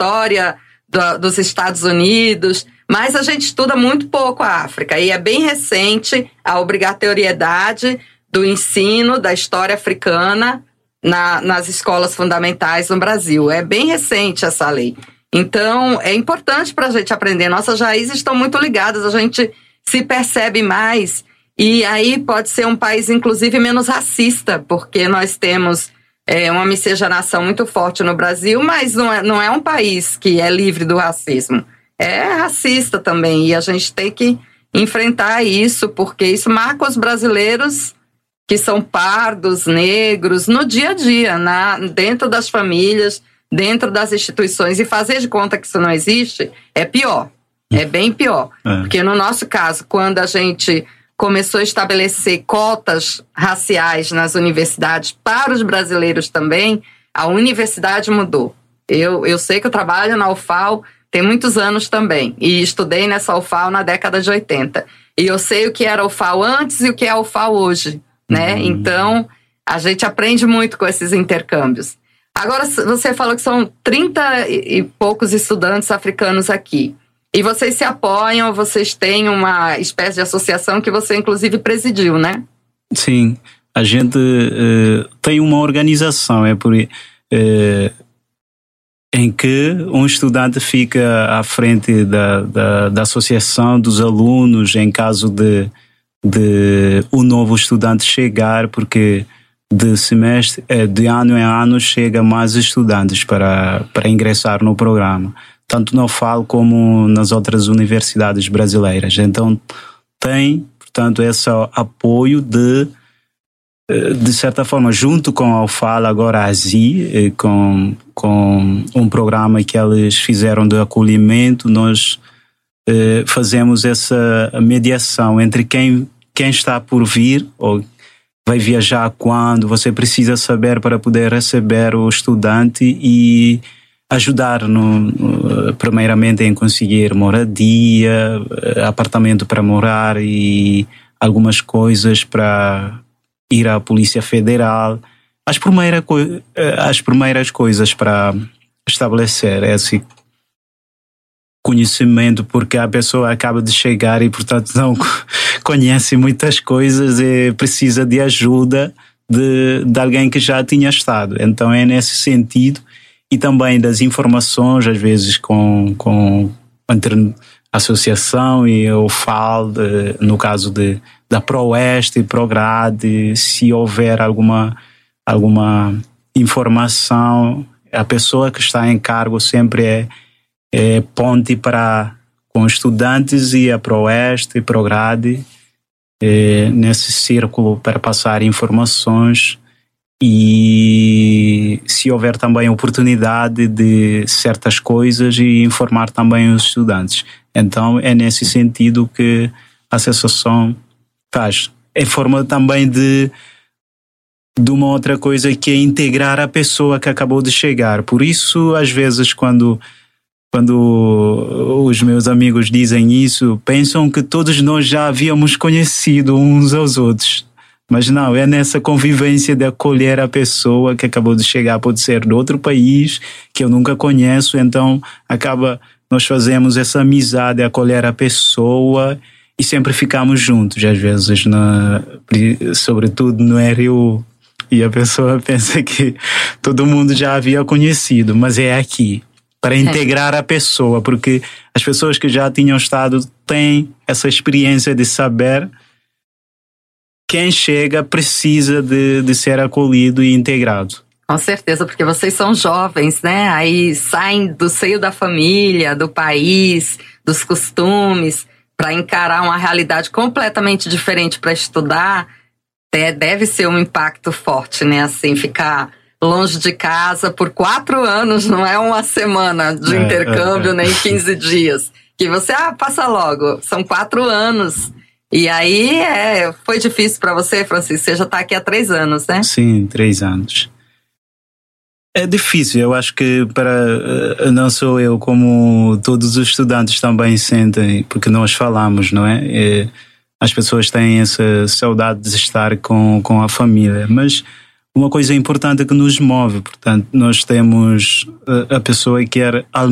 história dos Estados Unidos, mas a gente estuda muito pouco a África. E é bem recente a obrigatoriedade do ensino da história africana nas escolas fundamentais no Brasil. É bem recente essa lei. Então, é importante para a gente aprender. Nossas raízes estão muito ligadas, a gente se percebe mais. E aí pode ser um país, inclusive, menos racista, porque nós temos uma miscigenação muito forte no Brasil, mas não é um país que é livre do racismo. É racista também, e a gente tem que enfrentar isso, porque isso marca os brasileiros que são pardos, negros, no dia a dia, dentro das famílias, dentro das instituições. E fazer de conta que isso não existe é pior, é bem pior. Porque no nosso caso, quando a gente começou a estabelecer cotas raciais nas universidades para os brasileiros também, a universidade mudou. Eu sei que eu trabalho na UFAL tem muitos anos também, e estudei nessa UFAL na década de 80. E eu sei o que era a UFAL antes e o que é a UFAL hoje, né? Então, a gente aprende muito com esses intercâmbios. Agora, você falou que são 30 e poucos estudantes africanos aqui. E vocês se apoiam, vocês têm uma espécie de associação que você, inclusive, presidiu, né? Sim, a gente tem uma organização, em que um estudante fica à frente da associação dos alunos em caso de um novo estudante chegar, porque de ano em ano chega mais estudantes para ingressar no programa, tanto na UFAL como nas outras universidades brasileiras. Então tem, portanto, esse apoio de certa forma, junto com a UFAL, agora a ASI, com um programa que eles fizeram de acolhimento, nós fazemos essa mediação entre quem está por vir, ou vai viajar quando, você precisa saber para poder receber o estudante e ajudar primeiramente em conseguir moradia, apartamento para morar e algumas coisas para ir à Polícia Federal, as primeiras coisas para estabelecer esse conhecimento, porque a pessoa acaba de chegar e, portanto, não conhece muitas coisas e precisa de ajuda de alguém que já tinha estado. Então é nesse sentido, e também das informações, às vezes entre a associação e o FAL, no caso da ProOeste e ProGrade, se houver alguma informação, a pessoa que está em cargo sempre é ponte com estudantes e a ProOeste e ProGrade nesse círculo para passar informações, e se houver também oportunidade de certas coisas, e informar também os estudantes. Então é nesse sentido que a associação faz. É forma também de uma outra coisa, que é integrar a pessoa que acabou de chegar. Por isso, às vezes, quando os meus amigos dizem isso, pensam que todos nós já havíamos conhecido uns aos outros. Mas não, é nessa convivência de acolher a pessoa que acabou de chegar, pode ser de outro país que eu nunca conheço, então nós fazemos essa amizade, acolher a pessoa, e sempre ficamos juntos, às vezes, sobretudo no RU, e a pessoa pensa que todo mundo já havia conhecido, mas é aqui, para integrar a pessoa, porque as pessoas que já tinham estado têm essa experiência de saber quem chega precisa de ser acolhido e integrado. Com certeza, porque vocês são jovens, né? Aí saem do seio da família, do país, dos costumes, para encarar uma realidade completamente diferente para estudar. Deve ser um impacto forte, né? Assim, ficar longe de casa por 4 anos, não é uma semana de intercâmbio, nem 15 dias. Que você, passa logo, são 4 anos. E aí, foi difícil para você, Francisco? Você já está aqui há 3 anos, né? Sim, 3 anos. É difícil, eu acho que não sou eu, como todos os estudantes também sentem, porque nós falamos, não é? As pessoas têm essa saudade de estar com a família, mas uma coisa importante que nos move, portanto, nós temos a pessoa que quer